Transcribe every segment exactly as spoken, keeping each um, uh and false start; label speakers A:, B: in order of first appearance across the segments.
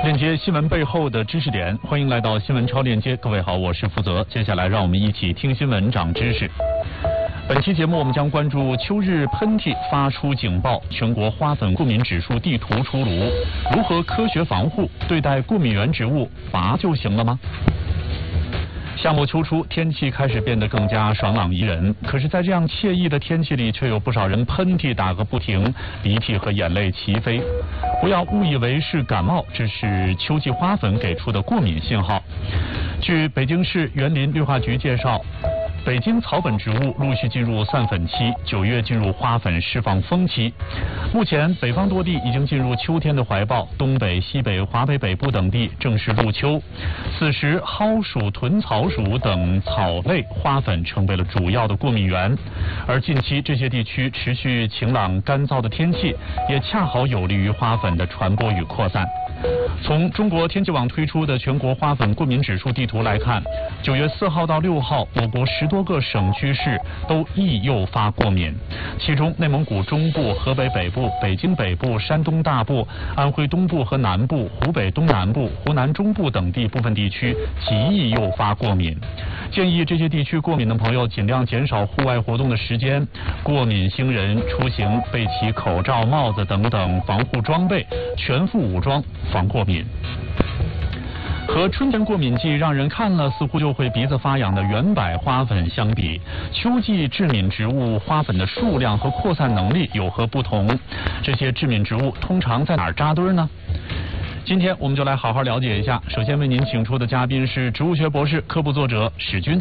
A: 链接新闻背后的知识点，欢迎来到新闻超链接。各位好，我是负责。接下来让我们一起听新闻长知识。本期节目我们将关注秋日喷嚏发出警报，全国花粉过敏指数地图出炉，如何科学防护？对待过敏原植物拔就行了吗？夏末秋初，天气开始变得更加爽朗宜人。可是，在这样惬意的天气里，却有不少人喷嚏打个不停，鼻涕和眼泪齐飞。不要误以为是感冒，这是秋季花粉给出的过敏信号。据北京市园林绿化局介绍，北京草本植物陆续进入散粉期，九月进入花粉释放风期。目前，北方多地已经进入秋天的怀抱，东北、西北、华北北部等地正是入秋。此时，蒿属、豚草属等草类花粉成为了主要的过敏源。而近期这些地区持续晴朗干燥的天气，也恰好有利于花粉的传播与扩散。从中国天气网推出的全国花粉过敏指数地图来看，九月四号到六号，我国十多个省区市都易诱发过敏，其中内蒙古中部、河北北部、北京北部、山东大部、安徽东部和南部、湖北东南部、湖南中部等地部分地区极易诱发过敏。建议这些地区过敏的朋友尽量减少户外活动的时间，过敏星人出行备齐口罩、帽子等等防护装备，全副武装防过敏。和春天过敏季让人看了似乎就会鼻子发痒的圆柏花粉相比，秋季致敏植物花粉的数量和扩散能力有何不同？这些致敏植物通常在哪儿扎堆呢？今天我们就来好好了解一下。首先为您请出的嘉宾是植物学博士、科普作者史军。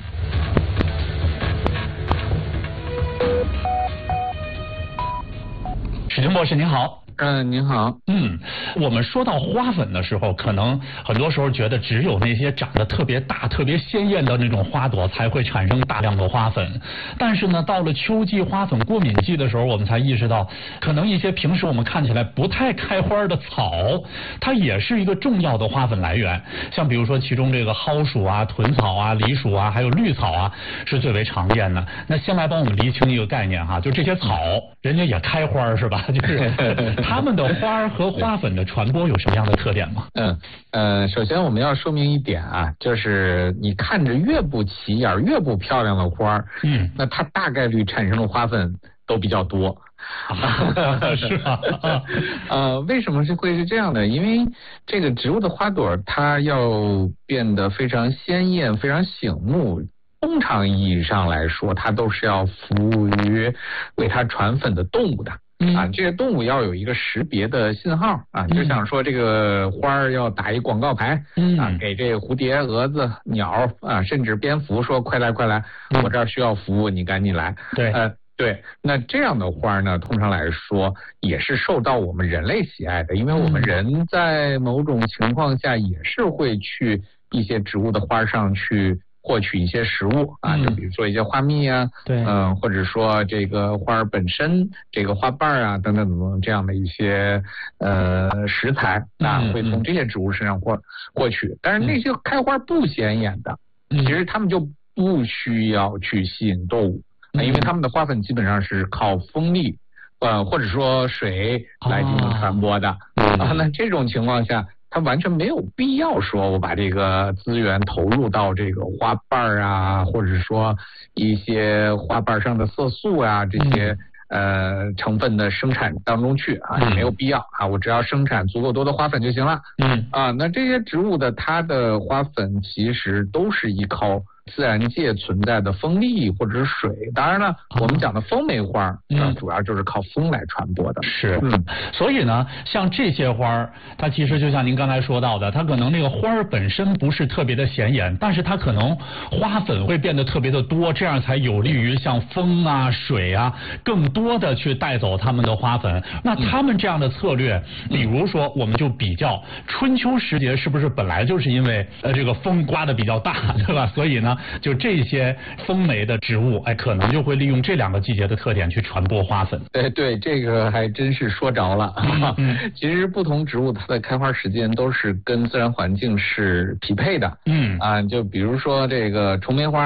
A: 史军博士您好。
B: 嗯，您好。
A: 嗯，我们说到花粉的时候，可能很多时候觉得只有那些长得特别大、特别鲜艳的那种花朵才会产生大量的花粉。但是呢，到了秋季花粉过敏季的时候，我们才意识到，可能一些平时我们看起来不太开花的草，它也是一个重要的花粉来源。像比如说，其中这个蒿属啊、豚草啊、梨属啊，还有绿草啊，是最为常见的。那先来帮我们厘清一个概念哈，就这些草，人家也开花是吧？就是它们的花和花粉的传播有什么样的特点吗？
B: 嗯呃，首先我们要说明一点啊，就是你看着越不起眼、越不漂亮的花，嗯，那它大概率产生的花粉都比较多。
A: 是吧？
B: 呃，为什么是会是这样的？因为这个植物的花朵它要变得非常鲜艳、非常醒目。通常意义上来说，它都是要服务于为它传粉的动物的。嗯、啊，这些动物要有一个识别的信号啊，就像说这个花儿要打一广告牌，嗯、啊，给这个蝴蝶、蛾子、鸟啊，甚至蝙蝠说快来快来，嗯、我这儿需要服务，你赶紧来。
A: 对，
B: 呃，对，那这样的花呢，通常来说也是受到我们人类喜爱的，因为我们人在某种情况下也是会去一些植物的花上去获取一些食物啊，就比如说一些花蜜啊，
A: 对，
B: 嗯、呃，或者说这个花本身这个花瓣啊等等等等这样的一些呃食材啊，会从这些植物身上获获取。但是那些开花不显眼的，
A: 嗯、
B: 其实它们就不需要去吸引动物，嗯、因为它们的花粉基本上是靠风力呃或者说水来进行传播的、哦、啊。那这种情况下，它完全没有必要说我把这个资源投入到这个花瓣啊，或者说一些花瓣上的色素啊这些、嗯、呃成分的生产当中去啊，也没有必要啊，我只要生产足够多的花粉就行了。嗯啊，那这些植物的它的花粉其实都是依靠自然界存在的风力或者是水，当然了，我们讲的风梅花，嗯，主要就是靠风来传播的。
A: 是，嗯，所以呢，像这些花，它其实就像您刚才说到的，它可能那个花本身不是特别的显眼，但是它可能花粉会变得特别的多，这样才有利于像风啊、水啊，更多的去带走它们的花粉。那他们这样的策略，比如说，我们就比较春秋时节，是不是本来就是因为呃这个风刮得比较大，对吧？所以呢。就这些风媒的植物，哎，可能就会利用这两个季节的特点去传播花粉。
B: 对对，这个还真是说着了。嗯、其实不同植物它的开花时间都是跟自然环境是匹配的。嗯啊，就比如说这个虫梅花，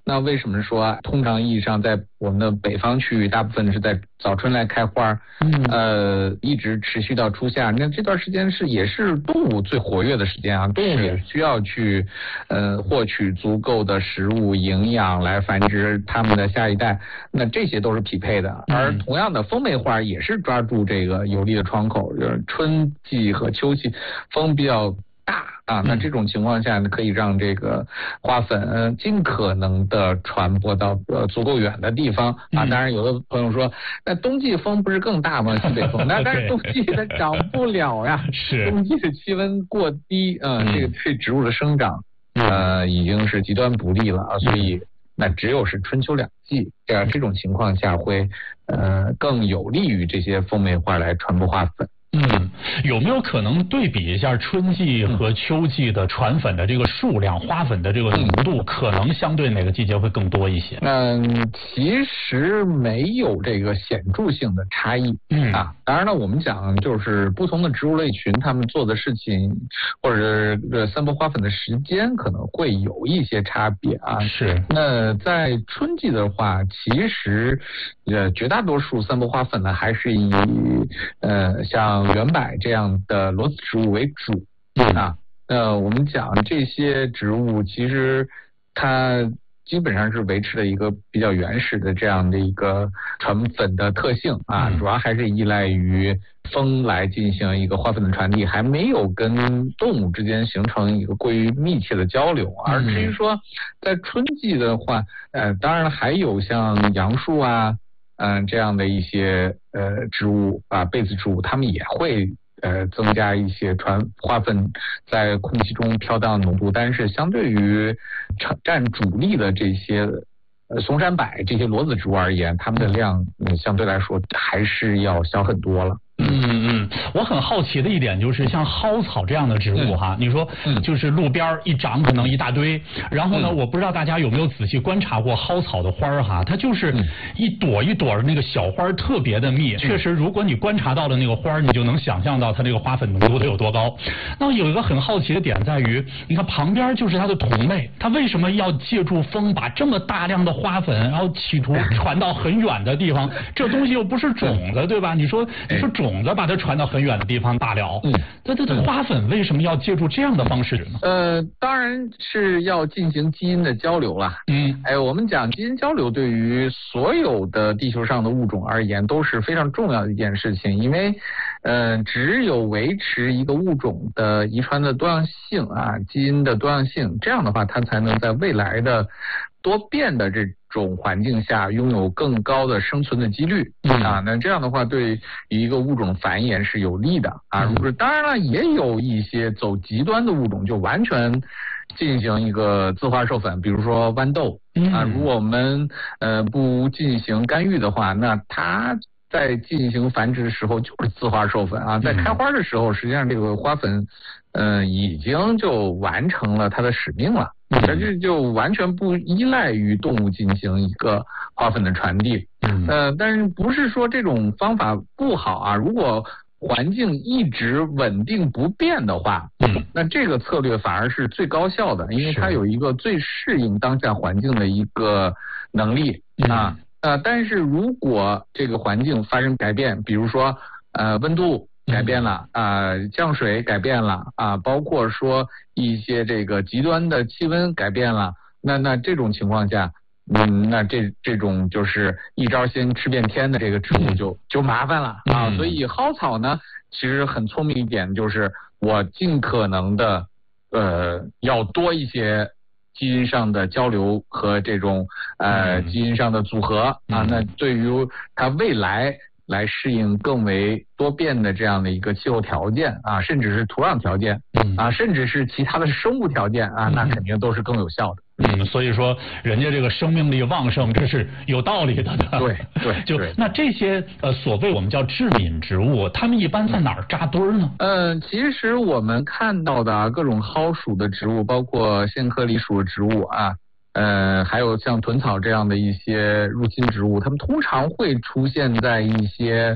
B: 那为什么说通常意义上在我们的北方区域，大部分是在早春来开花，嗯，呃，一直持续到初夏，那这段时间是也是动物最活跃的时间啊，动物也需要去呃获取足够的食物营养来繁殖它们的下一代，那这些都是匹配的。而同样的，风媒花也是抓住这个有利的窗口，就是春季和秋季风比较大啊，那这种情况下呢，可以让这个花粉呃尽可能的传播到呃足够远的地方啊。当然，有的朋友说，那冬季风不是更大吗？西北风，那但是冬季它长不了呀，是冬季的气温过低啊、呃，这个对植物的生长呃已经是极端不利了啊，所以那只有是春秋两季，这样这种情况下会呃更有利于这些风媒花来传播花粉。
A: 嗯，有没有可能对比一下春季和秋季的传粉的这个数量，花粉的这个浓度，可能相对哪个季节会更多一些？
B: 嗯，其实没有这个显著性的差异。嗯啊，当然了，我们讲就是不同的植物类群，他们做的事情或者是散播花粉的时间可能会有一些差别啊。
A: 是。
B: 那在春季的话，其实呃绝大多数散播花粉呢，还是以呃像圆柏这样的裸子植物为主、嗯、啊。呃，我们讲这些植物其实它基本上是维持了一个比较原始的这样的一个传粉的特性啊，主要还是依赖于风来进行一个花粉的传递，还没有跟动物之间形成一个过于密切的交流。而至于说在春季的话，呃，当然还有像杨树啊。嗯、呃，这样的一些呃植物啊，被子植物，它们也会呃增加一些传花粉在空气中飘荡的浓度，但是相对于占主力的这些呃松山柏这些裸子植物而言，它们的量、嗯、相对来说还是要小很多了。
A: 嗯嗯，我很好奇的一点就是像蒿草这样的植物哈，嗯、你说就是路边一长可能一大堆，然后呢，嗯、我不知道大家有没有仔细观察过蒿草的花儿哈，它就是一朵一朵的那个小花特别的密，嗯、确实如果你观察到的那个花儿，你就能想象到它这个花粉浓度得有多高。那有一个很好奇的点在于，你看旁边就是它的同类，它为什么要借助风把这么大量的花粉，然后企图传到很远的地方？这东西又不是种子，对吧？你说你说种。种子把它传到很远的地方罢了，嗯，这这这花粉为什么要借助这样的方式呢？
B: 呃，当然是要进行基因的交流了，嗯，哎，我们讲基因交流对于所有的地球上的物种而言都是非常重要的一件事情，因为，呃，只有维持一个物种的遗传的多样性啊，基因的多样性，这样的话它才能在未来的多变的这种环境下拥有更高的生存的几率、嗯、啊，那这样的话对于一个物种繁衍是有利的啊。嗯、当然了，也有一些走极端的物种就完全进行一个自花授粉，比如说豌豆、嗯、啊，如果我们呃不进行干预的话，那它在进行繁殖的时候就是自花授粉啊，在开花的时候，实际上这个花粉呃已经就完成了它的使命了。它这就完全不依赖于动物进行一个花粉的传递，嗯，呃，但是不是说这种方法不好啊？如果环境一直稳定不变的话，嗯，那这个策略反而是最高效的，因为它有一个最适应当下环境的一个能力啊，呃，但是如果这个环境发生改变，比如说呃温度改变了啊、呃，降水改变了啊，包括说一些这个极端的气温改变了，那那这种情况下，嗯，那这这种就是一招先吃遍天的这个植物就就麻烦了啊。所以蒿草呢，其实很聪明一点，就是我尽可能的呃要多一些基因上的交流和这种呃基因上的组合啊，那对于它未来来适应更为多变的这样的一个气候条件啊，甚至是土壤条件啊，甚至是其他的生物条件啊，那肯定都是更有效的。
A: 嗯，所以说人家这个生命力旺盛，这是有道理的。
B: 对对，
A: 就那这些呃所谓我们叫致敏植物，它们一般在哪儿扎堆儿呢？
B: 嗯、呃，其实我们看到的、啊、各种蒿属的植物，包括苋科里属的植物啊。呃，还有像豚草这样的一些入侵植物，它们通常会出现在一些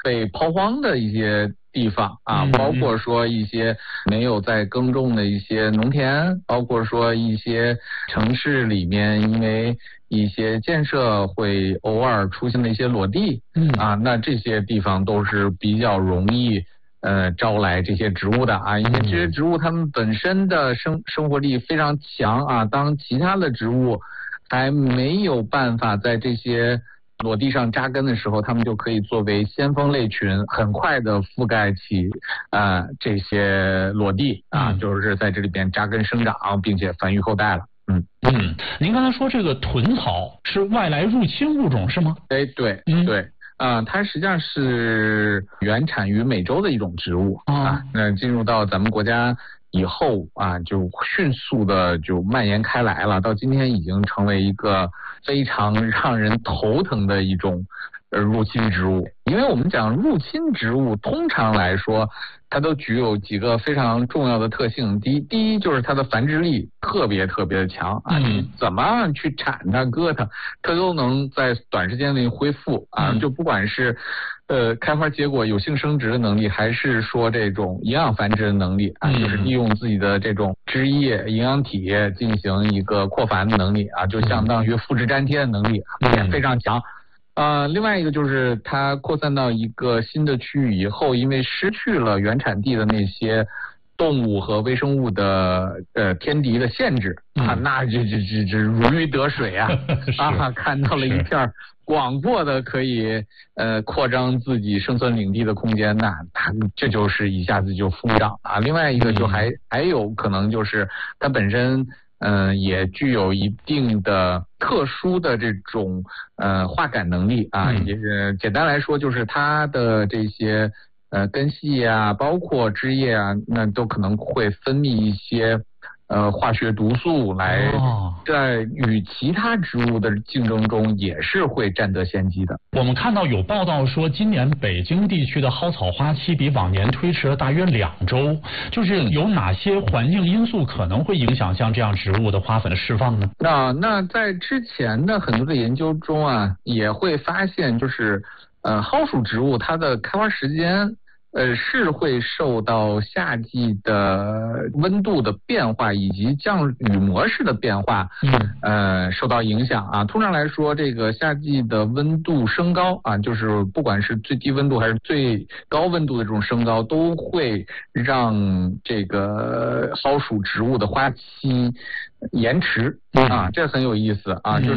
B: 被抛荒的一些地方啊，
A: 嗯、
B: 包括说一些没有在耕种的一些农田，包括说一些城市里面因为一些建设会偶尔出现的一些裸地，
A: 嗯
B: 啊，那这些地方都是比较容易呃招来这些植物的啊，因为这些植物它们本身的生生活力非常强啊，当其他的植物还没有办法在这些裸地上扎根的时候，它们就可以作为先锋类群，很快的覆盖起呃这些裸地啊，
A: 嗯、就是
B: 在这里边扎根生长，并且繁育后代了。嗯
A: 嗯，您刚才说这个豚草是外来入侵物种是吗？
B: 哎，对，
A: 嗯、
B: 对。啊、呃，它实际上是原产于美洲的一种植物、哦、啊，那进入到咱们国家以后啊，就迅速的就蔓延开来了，到今天已经成为一个非常让人头疼的一种呃入侵植物。因为我们讲入侵植物，通常来说，它都具有几个非常重要的特性。第一，第一就是它的繁殖力特别特别的强啊，
A: 嗯、
B: 你怎么样去铲它、割它，它都能在短时间内恢复啊。
A: 嗯、
B: 就不管是呃开花结果、有性生殖的能力，还是说这种营养繁殖的能力啊，
A: 嗯、
B: 就是利用自己的这种汁液、营养体进行一个扩繁的能力啊，就相当于复制粘贴的能力也非常强。呃，另外一个就是它扩散到一个新的区域以后，因为失去了原产地的那些动物和微生物的呃天敌的限制啊，
A: 嗯、
B: 那就就就就如鱼得水啊啊，看到了一片广阔的可以呃扩张自己生存领地的空间，那它这就是一下子就疯长啊。另外一个就还、嗯、还有可能就是它本身。嗯、呃，也具有一定的特殊的这种呃化感能力啊，嗯、也是简单来说就是它的这些呃根系啊，包括枝叶啊，那都可能会分泌一些呃化学毒素来在与其他植物的竞争中也是会占得先机的。
A: 我们看到有报道说，今年北京地区的蒿草花期比往年推迟了大约两周，就是有哪些环境因素可能会影响像这样植物的花粉的释放呢？
B: 那那在之前的很多的研究中啊，也会发现就是呃蒿属植物它的开花时间。呃，是会受到夏季的温度的变化以及降雨模式的变化，嗯，呃，受到影响啊。通常来说，这个夏季的温度升高啊，就是不管是最低温度还是最高温度的这种升高，都会让这个蒿属植物的花期延迟啊，这很有意思啊。就是，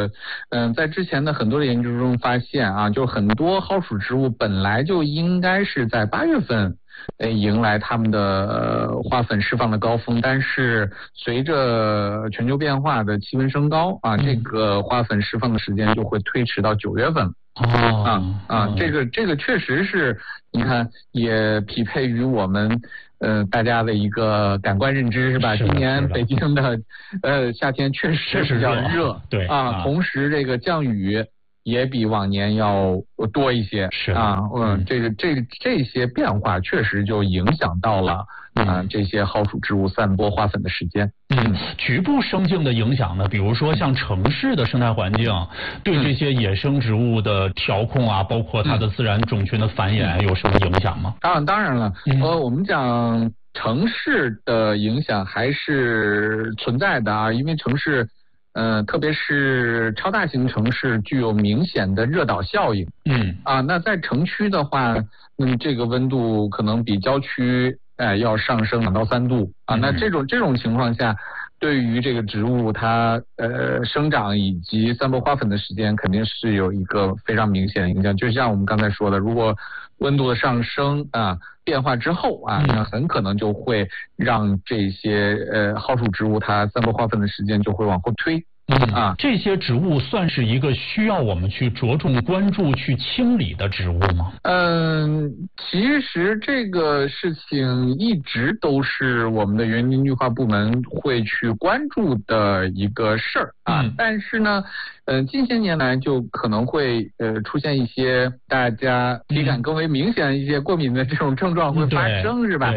B: 嗯、呃，在之前的很多的研究中发现啊，就很多蒿属植物本来就应该是在八月份，呃，迎来它们的、呃、花粉释放的高峰，但是随着全球变化的气温升高啊，这个花粉释放的时间就会推迟到九月份。
A: 哦
B: 啊啊，这个这个确实是，你看也匹配于我们呃大家的一个感官认知是吧？
A: 是
B: 今年北京的呃夏天确实比较热，
A: 对
B: 啊，啊同时这个降雨也比往年要多一些，
A: 是
B: 啊，嗯，这个这这些变化确实就影响到了啊、嗯、这些蒿属植物散播花粉的时间。
A: 嗯，局部生境的影响呢，比如说像城市的生态环境对这些野生植物的调控啊，包括它的自然种群的繁衍有什么影响吗？
B: 当然当然了，呃，我们讲城市的影响还是存在的啊，因为城市。呃，特别是超大型城市具有明显的热岛效应。
A: 嗯
B: 啊，那在城区的话，嗯，这个温度可能比郊区哎、呃、要上升两到三度啊。那这种这种情况下，对于这个植物它呃生长以及散播花粉的时间，肯定是有一个非常明显的影响。就像我们刚才说的，如果温度的上升啊变化之后啊，那很可能就会让这些呃蒿属植物它散播花粉的时间就会往后推。
A: 嗯啊，这些植物算是一个需要我们去着重关注、去清理的植物吗？
B: 嗯，其实这个事情一直都是我们的园林绿化部门会去关注的一个事儿啊。嗯、但是呢，呃，近些年来就可能会呃出现一些大家体感更为明显的一些过敏的这种症状会发生，是吧？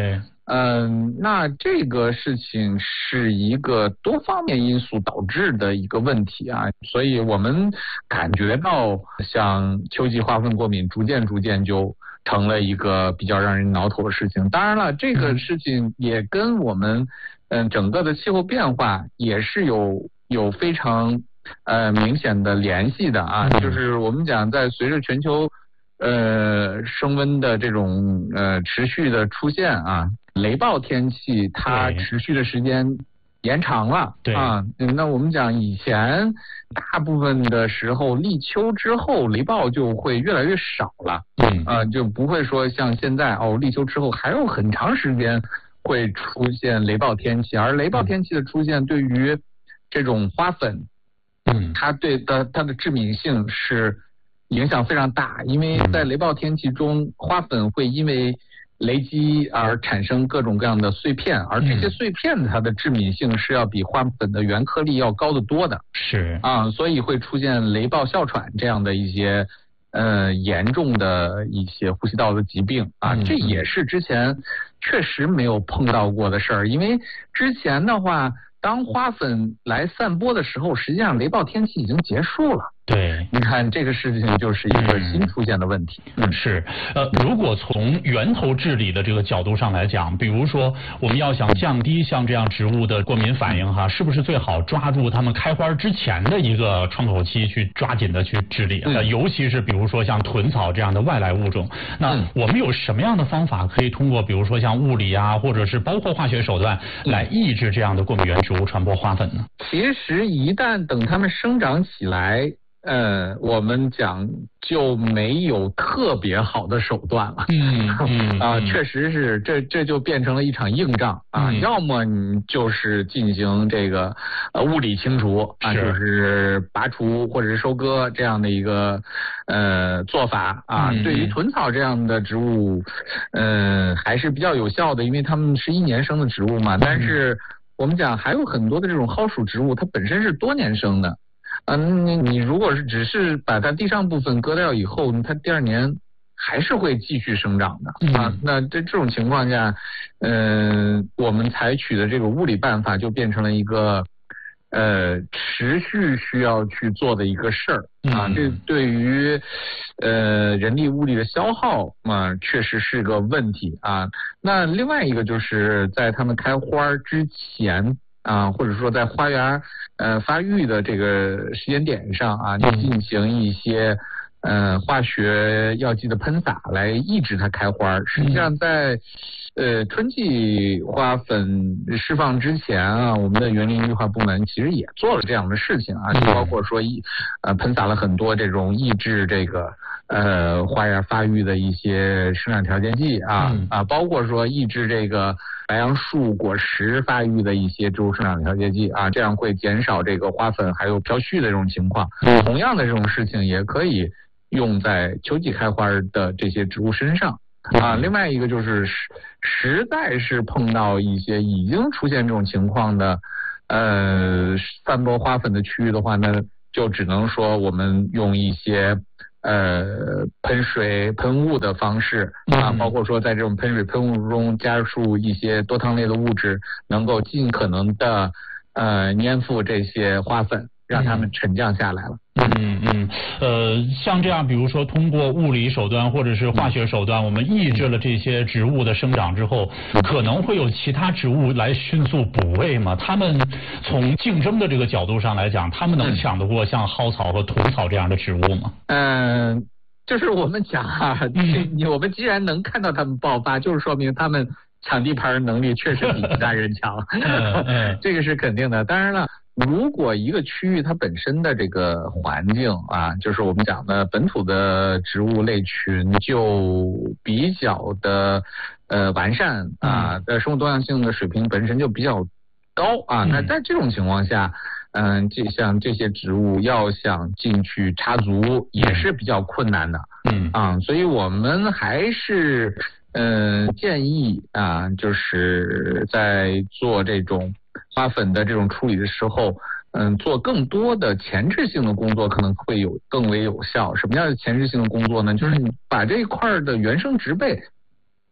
B: 嗯，那这个事情是一个多方面因素导致的一个问题啊，所以我们感觉到像秋季花粉过敏逐渐逐渐就成了一个比较让人挠头的事情。当然了，这个事情也跟我们嗯整个的气候变化也是有有非常呃明显的联系的啊，就是我们讲在随着全球呃升温的这种呃持续的出现啊，雷暴天气它持续的时间延长了，对啊，那我们讲以前大部分的时候立秋之后雷暴就会越来越少了，嗯啊，就不会说像现在哦立秋之后还有很长时间会出现雷暴天气，而雷暴天气的出现对于这种花粉，嗯，它对的它的致敏性是影响非常大，因为在雷暴天气中，花粉会因为雷击而产生各种各样的碎片，而这些碎片它的致敏性是要比花粉的原颗粒要高得多的，是啊，所以会出现雷暴哮喘这样的一些呃严重的一些呼吸道的疾病啊，这也是之前确实没有碰到过的事儿，因为之前的话，当花粉来散播的时候，实际上雷暴天气已经结束了。对，你看这个事情就是一个新出现的问题。
A: 嗯，是，呃，如果从源头治理的这个角度上来讲，比如说我们要想降低像这样植物的过敏反应哈，是不是最好抓住它们开花之前的一个窗口期去抓紧的去治理？呃，尤其是比如说像豚草这样的外来物种，那我们有什么样的方法可以通过比如说像物理啊，或者是包括化学手段来抑制这样的过敏原植物传播花粉呢？
B: 其实一旦等它们生长起来，呃，我们讲就没有特别好的手段了。嗯嗯啊，确实是，这这就变成了一场硬仗啊。嗯、要么你就是进行这个呃物理清除啊，就是拔除或者是收割这样的一个呃做法啊。嗯、对于豚草这样的植物，呃还是比较有效的，因为它们是一年生的植物嘛。但是我们讲还有很多的这种蒿属植物，它本身是多年生的。嗯，你你如果是只是把它地上部分割掉以后，它第二年还是会继续生长的啊。那这这种情况下，嗯、呃，我们采取的这个物理办法就变成了一个呃持续需要去做的一个事儿啊。这对于呃人力物力的消耗嘛，确实是个问题啊。那另外一个就是在它们开花之前啊，或者说在花园呃发育的这个时间点上啊，进行一些呃化学药剂的喷洒来抑制它开花。实际上在呃春季花粉释放之前啊，我们的园林绿化部门其实也做了这样的事情啊，就包括说一呃喷洒了很多这种抑制这个呃花园发育的一些生长调节剂啊啊，包括说抑制这个白杨树果实发育的一些植物生长调节剂啊，这样会减少这个花粉还有飘絮的这种情况。同样的这种事情也可以用在秋季开花的这些植物身上啊。另外一个就是实在是碰到一些已经出现这种情况的呃散播花粉的区域的话呢，就只能说我们用一些呃喷水喷雾的方式啊，包括说在这种喷水喷雾中加入一些多糖类的物质，能够尽可能的呃粘附这些花粉，让它们沉降下来了。
A: 嗯嗯，呃，像这样，比如说通过物理手段或者是化学手段，我们抑制了这些植物的生长之后，可能会有其他植物来迅速补位吗？他们从竞争的这个角度上来讲，他们能抢得过像蒿草和豚草这样的植物吗？
B: 嗯、呃，就是我们讲啊，嗯、我们既然能看到他们爆发，就是说明他们抢地盘能力确实比其他人强，嗯嗯、这个是肯定的。当然了。如果一个区域它本身的这个环境啊，就是我们讲的本土的植物类群就比较的呃完善啊，的生物多样性的水平本身就比较高啊，那在这种情况下，嗯，这像这些植物要想进去插足也是比较困难的，嗯啊，所以我们还是嗯、呃、建议啊，就是在做这种花粉的这种处理的时候，嗯，做更多的前置性的工作可能会有更为有效。什么叫前置性的工作呢？就是你把这一块的原生植被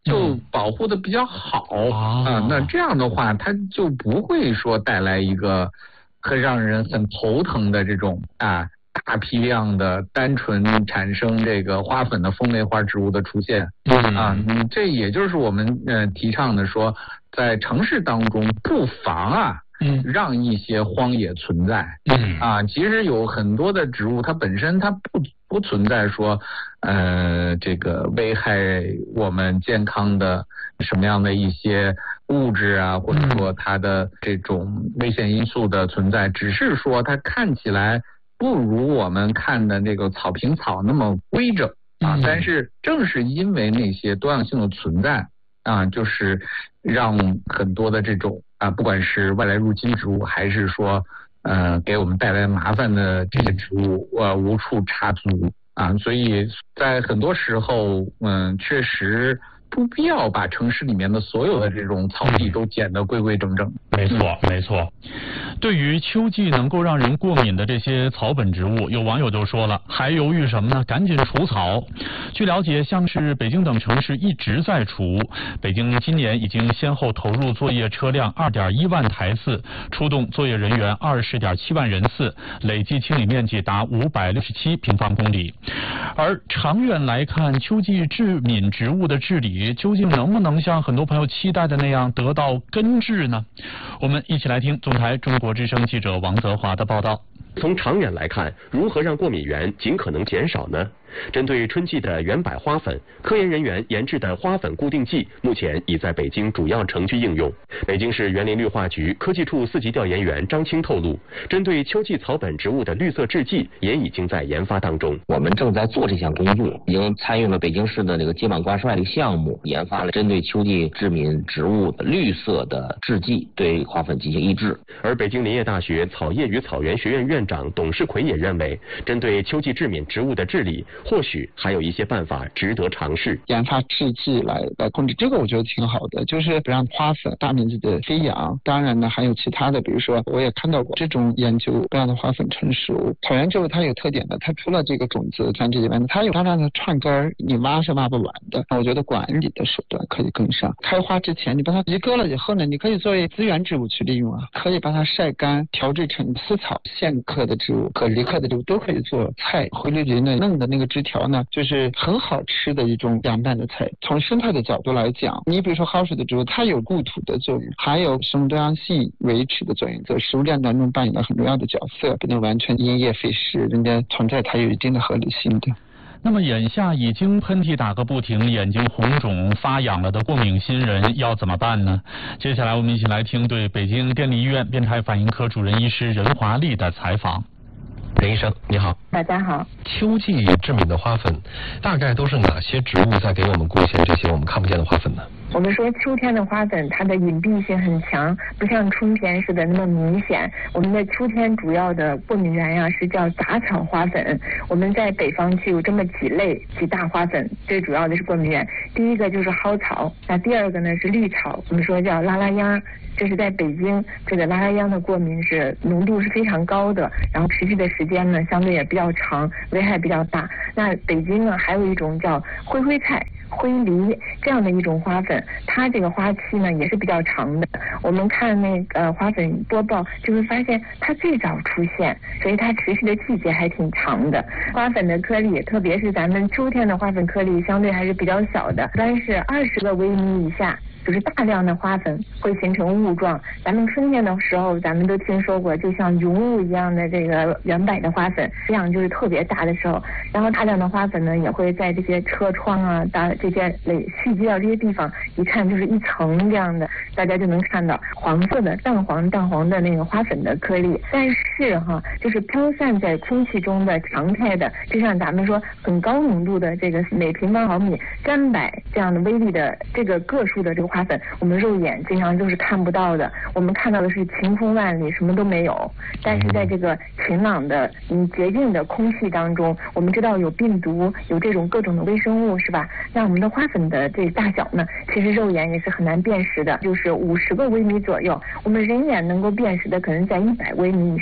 B: 就保护的比较好啊、嗯。那这样的话，它就不会说带来一个很让人很头疼的这种啊大批量的单纯产生这个花粉的风类花植物的出现。嗯啊，这也就是我们呃提倡的说，在城市当中不妨啊。嗯，让一些荒野存在。嗯啊，其实有很多的植物，它本身它不不存在说，呃，这个危害我们健康的什么样的一些物质啊，或者说它的这种危险因素的存在，只是说它看起来不如我们看的那个草坪草那么规整啊。但是正是因为那些多样性的存在啊，就是让很多的这种。啊，不管是外来入侵植物，还是说，呃，给我们带来麻烦的这些植物，呃，无处插足啊，所以在很多时候，嗯，确实不必要把城市里面的所有的这种草地都剪得规规整整。
A: 没错，没错。对于秋季能够让人过敏的这些草本植物，有网友就说了，还犹豫什么呢？赶紧除草。据了解，像是北京等城市一直在除，北京今年已经先后投入作业车辆 二点一万台次，出动作业人员 二十点七万人次，累计清理面积达五百六十七平方公里。而长远来看，秋季致敏植物的治理究竟能不能像很多朋友期待的那样得到根治呢？我们一起来听总台中国之声记者王泽华的报道。
C: 从长远来看，如何让过敏源尽可能减少呢？针对春季的原柏花粉，科研人员研制的花粉固定剂目前已在北京主要城区应用。北京市园林绿化局科技处四级调研员张青透露，针对秋季草本植物的绿色制剂也已经在研发当中。
D: 我们正在做这项工作，已经参与了北京市的这个接板挂帅的项目，研发了针对秋季致敏植物的绿色的制剂，对花粉进行抑制。
C: 而北京林业大学草业与草原学院院长董世奎也认为，针对秋季致敏植物的治理，或许还有一些办法值得尝试。
E: 研发制剂来来控制，这个我觉得挺好的，就是不让花粉大面积的飞扬。当然呢，还有其他的，比如说我也看到过这种研究，不让的花粉成熟。草原植物它有特点的，它除了这个种子繁殖以外呢，它有大量的串根，你挖是挖不完的。我觉得管理的手段可以跟上。开花之前你把它移割了以后呢，你可以作为资源植物去利用啊，可以把它晒干，调制成丝草，现克的植物和离克的植物都可以做菜。回绿林的嫩的那个枝条呢，就是很好吃的一种凉拌的菜。从生态的角度来讲，你比如说蒿水的植物，它有固土的作用，还有生物多样性维持的作用，在食物链当中扮演了很重要的角色，不能完全因噎废食，人家存在它有一定的合理性的。
A: 那么眼下已经喷嚏打个不停，眼睛红肿发痒了的过敏新人要怎么办呢？接下来我们一起来听对北京电力医院变态反应科主任医师任华丽的采访。
F: 任医生你好。
G: 大家好。
F: 秋季致敏的花粉大概都是哪些植物在给我们贡献这些我们看不见的花粉呢？
G: 我们说秋天的花粉它的隐蔽性很强，不像春天似的那么明显。我们的秋天主要的过敏源呀、啊、是叫杂草花粉。我们在北方区有这么几类几大花粉，最主要的是过敏源。第一个就是蒿草，那第二个呢是绿草，我们说叫拉拉秧。这是在北京，这个拉拉秧的过敏是浓度是非常高的，然后持续的时间呢相对也比较长，危害比较大。那北京呢还有一种叫灰灰菜、灰梨这样的一种花粉，它这个花期呢也是比较长的。我们看那个花粉播报就会发现它最早出现，所以它持续的季节还挺长的。花粉的颗粒，特别是咱们秋天的花粉颗粒相对还是比较小的，一般是二十个微米以下，就是大量的花粉会形成雾状。咱们春天的时候咱们都听说过，就像云雾一样的这个原柏的花粉，这样就是特别大的时候，然后大量的花粉呢也会在这些车窗啊、大这些累蓄积到这些地方，一看就是一层这样的，大家就能看到黄色的淡黄淡黄的那个花粉的颗粒。但是哈，就是飘散在空气中的常态的，就像咱们说很高浓度的这个每平方毫米三百这样的微粒的这个个数的这个花粉，我们肉眼经常就是看不到的，我们看到的是晴空万里，什么都没有。但是在这个晴朗的嗯洁净的空气当中，我们知道有病毒，有这种各种的微生物，是吧？那我们的花粉的这大小呢，其实肉眼也是很难辨识的，就是五十个微米左右，我们人眼能够辨识的可能在一百微米以上。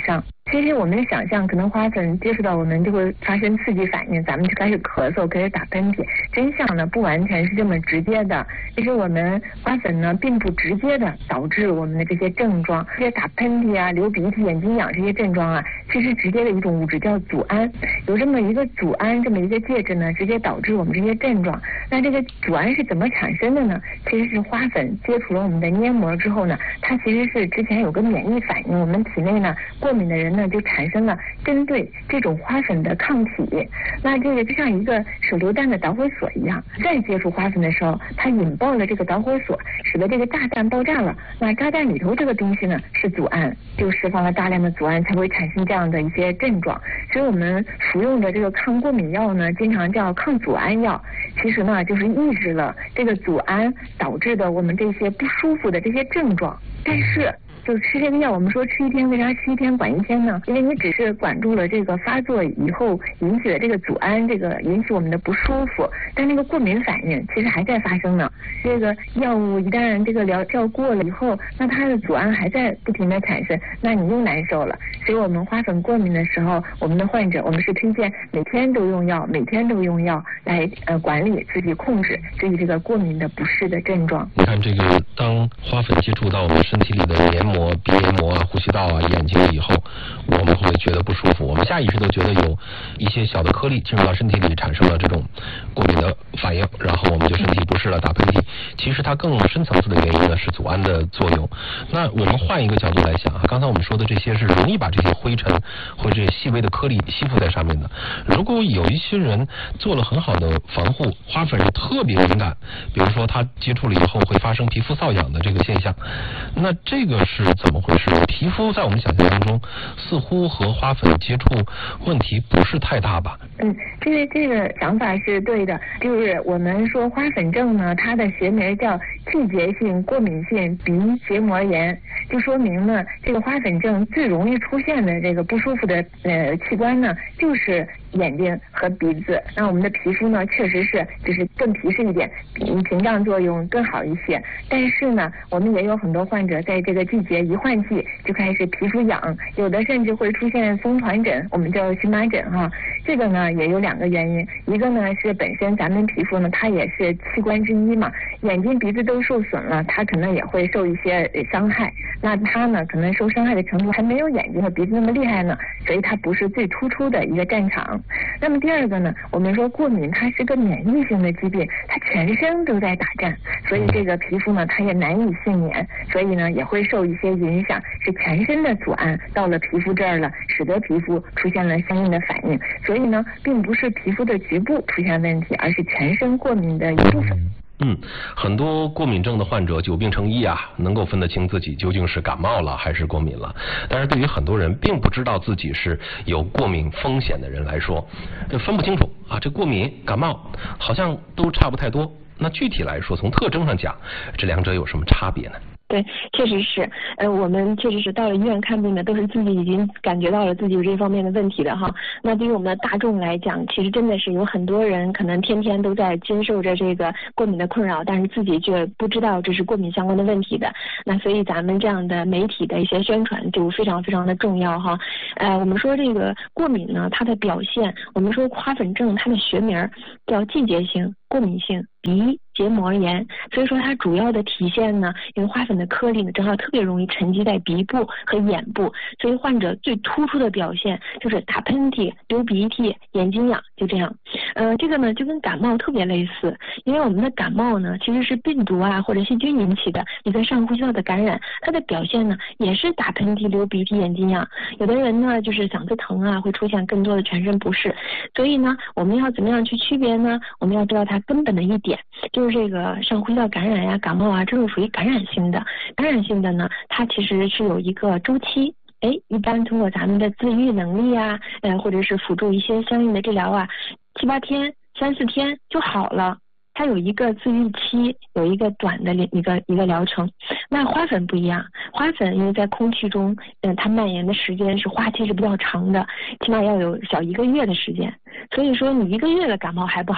G: 其实我们想象，可能花粉接触到我们就会发生刺激反应，咱们就开始咳嗽，开始打喷嚏。真相呢，不完全是这么直接的。其实我们花粉呢，并不直接的导致我们的这些症状，这些打喷嚏啊、流鼻涕、眼睛痒这些症状啊，其实直接的一种物质叫组胺，有这么一个组胺这么一个介质呢，直接导致我们这些症状。那这个组胺是怎么产生的呢？其实是花粉接触了我们的黏膜之后呢，它其实是之前有个免疫反应，我们体内呢过敏的人呢就产生了针对这种花粉的抗体。那这个就像一个手榴弹的导火索一样，再接触花粉的时候，它引爆了这个导火索，使得这个炸弹爆炸了。那炸弹里头这个东西呢是组胺，就释放了大量的组胺，才会产生这样的一些症状。所以我们服用的这个抗过敏药呢，经常叫抗组胺药，其实呢就是抑制了这个组胺导致的我们这些不舒服的这些症状。但是就吃这个药，我们说吃一天，为啥吃一天管一天呢？因为你只是管住了这个发作以后引起的这个组胺，这个引起我们的不舒服，但那个过敏反应其实还在发生呢。这个药物一旦这个疗效过了以后，那它的组胺还在不停的产生，那你又难受了。所以我们花粉过敏的时候，我们的患者我们是推荐每天都用药，每天都用药来呃管理自己，控制自己这个过敏的不适的症状。
F: 你看这个，当花粉接触到我们身体里的黏膜、鼻黏膜啊、呼吸道啊、眼睛以后，我们会觉得不舒服，我们下意识都觉得有一些小的颗粒进入到身体里，产生了这种过敏的反应，然后我们就身体不适了，打喷嚏。其实它更深层次的原因呢是组胺的作用。那我们换一个角度来想啊，刚才我们说的这些是容易把这些灰尘或者这些细微的颗粒吸附在上面的。如果有一些人做了很好的防护，花粉是特别敏感，比如说他接触了以后会发生皮肤瘙痒的这个现象，那这个是怎么回事？皮肤在我们想象当中似乎和花粉接触问题不是太大吧？
G: 嗯，这个这个想法是对的，就是我们说花粉症呢，它的学名叫季节性过敏性鼻结膜炎，就说明呢，这个花粉症最容易出现的这个不舒服的呃器官呢，就是眼睛和鼻子。那我们的皮肤呢，确实是就是更皮实一点，比屏障作用更好一些。但是呢，我们也有很多患者在这个季节一换季就开始皮肤痒，有的甚至会出现风团疹，我们叫荨麻疹哈。这个呢也有两个原因，一个呢是本身咱们皮肤呢它也是器官之一嘛，眼睛鼻子都受损了，它可能也会受一些伤害。那它呢可能受伤害的程度还没有眼睛和鼻子那么厉害呢，所以它不是最突出的一个战场。那么第二个呢，我们说过敏它是个免疫性的疾病，它全身都在打战，所以这个皮肤呢它也难以幸免，所以呢也会受一些影响，是全身的组胺到了皮肤这儿了，使得皮肤出现了相应的反应。所以呢并不是皮肤的局部出现问题，而是全身过敏的一部分。
F: 嗯，很多过敏症的患者久病成医啊，能够分得清自己究竟是感冒了还是过敏了。但是对于很多人并不知道自己是有过敏风险的人来说，这分不清楚啊，这过敏、感冒好像都差不太多。那具体来说，从特征上讲，这两者有什么差别呢？
H: 对，确实是，呃，我们确实是到了医院看病的，都是自己已经感觉到了自己有这方面的问题的哈。那对于我们的大众来讲，其实真的是有很多人可能天天都在经受着这个过敏的困扰，但是自己却不知道这是过敏相关的问题的。那所以咱们这样的媒体的一些宣传就非常非常的重要哈。呃，我们说这个过敏呢，它的表现，我们说花粉症它的学名叫季节性过敏性鼻结膜炎，所以说它主要的体现呢，因为花粉的颗粒呢正好特别容易沉积在鼻部和眼部，所以患者最突出的表现就是打喷嚏、流鼻涕、眼睛痒，就这样。呃，这个呢就跟感冒特别类似，因为我们的感冒呢其实是病毒啊或者细菌引起的一个上呼吸道的感染，它的表现呢也是打喷嚏、流鼻涕、眼睛痒。有的人呢就是嗓子疼啊，会出现更多的全身不适。所以呢，我们要怎么样去区别呢？我们要知道它根本的一点，就是这个上呼吸道感染呀、感冒啊，这种属于感染性的。感染性的呢，它其实是有一个周期。哎，一般通过咱们的自愈能力啊，呃，或者是辅助一些相应的治疗啊，七八天、三四天就好了。它有一个自愈期，有一个短的一个一个疗程。那花粉不一样，花粉因为在空气中，嗯、呃，它蔓延的时间是花期是比较长的，起码要有小一个月的时间。所以说你一个月的感冒还不好，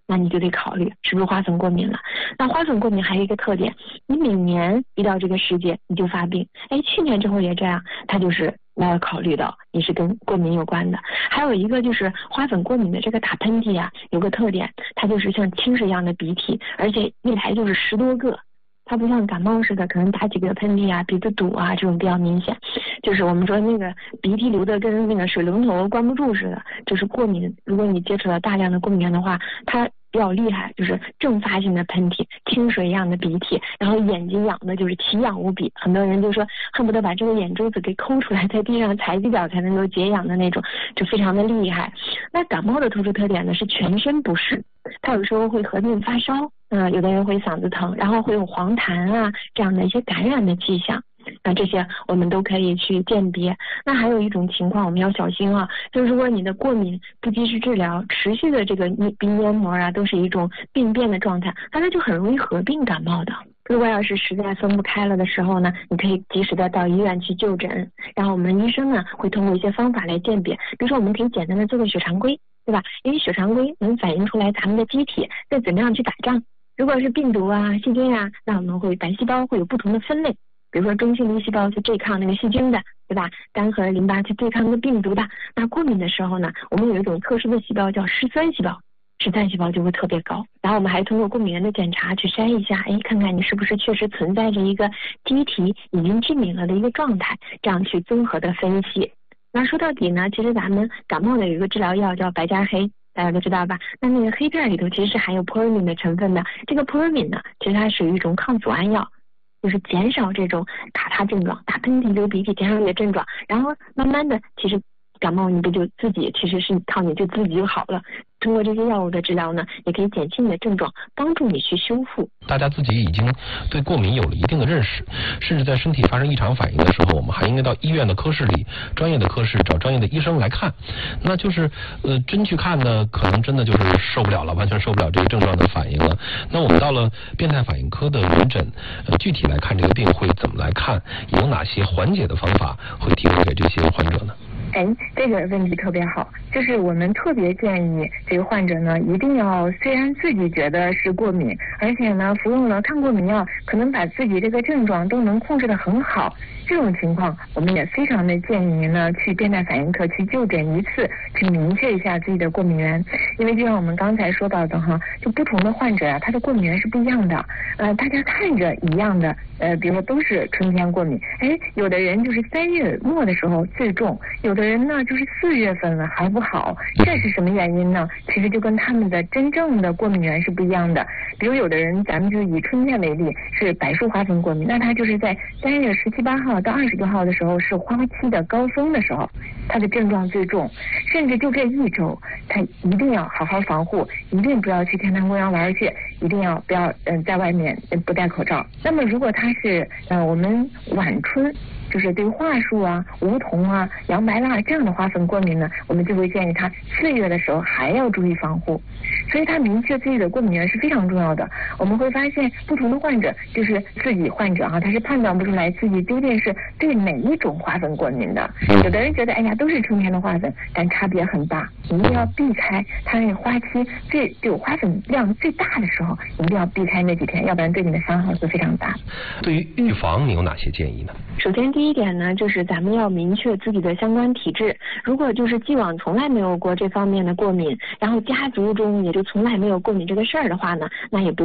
H: 那你就得考虑是不是花粉过敏了。那花粉过敏还有一个特点，你每年一到这个时节你就发病，哎，去年之后也这样，它就是要考虑到你是跟过敏有关的。还有一个就是花粉过敏的这个打喷嚏啊，有个特点，它就是像清水一样的鼻涕，而且一来就是十多个。它不像感冒似的，可能打几个喷嚏啊、鼻子堵啊这种比较明显，就是我们说那个鼻涕流的跟那个水龙头关不住似的，就是过敏。如果你接触到大量的过敏源的话，它比较厉害，就是阵发性的喷嚏、清水一样的鼻涕，然后眼睛痒的就是奇痒无比，很多人就说恨不得把这个眼珠子给抠出来，在地上踩几脚才能够解痒的那种，就非常的厉害。那感冒的特殊特点呢是全身不适，它有时候会合并发烧，嗯、呃，有的人会嗓子疼，然后会有黄痰啊这样的一些感染的迹象。那这些我们都可以去鉴别。那还有一种情况我们要小心啊，就是如果你的过敏不及时治疗，持续的这个鼻黏膜啊都是一种病变的状态，那它就很容易合并感冒的。如果要是实在分不开了的时候呢，你可以及时的到医院去就诊，然后我们医生呢会通过一些方法来鉴别，比如说我们可以简单的做个血常规，对吧？因为血常规能反映出来咱们的机体在怎么样去打仗。如果是病毒啊、细菌啊，那我们会白细胞会有不同的分类，比如说中性粒细胞去对抗那个细菌的，对吧？单核淋巴去对抗那个病毒的。那过敏的时候呢，我们有一种特殊的细胞叫嗜酸细胞，嗜酸细胞就会特别高。然后我们还通过过敏原的检查去筛一下，哎，看看你是不是确实存在着一个机体已经致敏了的一个状态，这样去综合的分析。那说到底呢，其实咱们感冒的有一个治疗药叫白加黑，大家都知道吧？那那个黑片里头其实是含有扑尔敏的成分的。这个扑尔敏呢，其实它属于一种抗组胺药，就是减少这种卡他症状、打喷嚏、流鼻涕，减少你的症状，然后慢慢的，其实感冒你不就自己其实是靠你就自己就好了。通过这些药物的治疗呢，也可以减轻你的症状，帮助你去修复。
F: 大家自己已经对过敏有了一定的认识，甚至在身体发生异常反应的时候，我们还应该到医院的科室里，专业的科室找专业的医生来看。那就是呃真去看呢，可能真的就是受不了了，完全受不了这个症状的反应了。那我们到了变态反应科的门诊，呃具体来看这个病会怎么来看，有哪些缓解的方法会提供给这些患者呢？
G: 哎，这个问题特别好，就是我们特别建议这个患者呢，一定要虽然自己觉得是过敏，而且呢服用了抗过敏药，可能把自己这个症状都能控制得很好，这种情况我们也非常的建议您呢去变态反应科去就诊一次，去明确一下自己的过敏源。因为就像我们刚才说到的哈，就不同的患者啊，他的过敏源是不一样的。呃，大家看着一样的，呃，比如说都是春天过敏，哎，有的人就是三月末的时候最重，有的人呢就是四月份了还不好，这是什么原因呢？其实就跟他们的真正的过敏源是不一样的。比如有的人，咱们就以春天为例，是柏树花粉过敏，那他就是在三月十七八号到二十六号的时候是花期的高峰的时候，他的症状最重，甚至就这一周，他一定要好好防护，一定不要去天坛公园玩去，一定要不要嗯、呃、在外面不戴口罩。那么如果他是呃我们晚春，就是对桦树啊、梧桐啊、洋白蜡这样的花粉过敏呢，我们就会建议他四月的时候还要注意防护。所以他明确自己的过敏源是非常重要的。我们会发现不同的患者，就是自己患者哈、啊，他是判断不出来自己究竟是对哪一种花粉过敏的。有的人觉得哎呀都是春天的花粉，但差别很大，一定要避开它那个花期最就花粉量最大的时候，一定要避开那几天，要不然对你的伤害会非常大。
F: 对于预防你有哪些建议呢？
H: 首先第一点呢，就是咱们要明确自己的相关体质。如果就是既往从来没有过这方面的过敏，然后家族中也就从来没有过敏这个事儿的话呢，那也不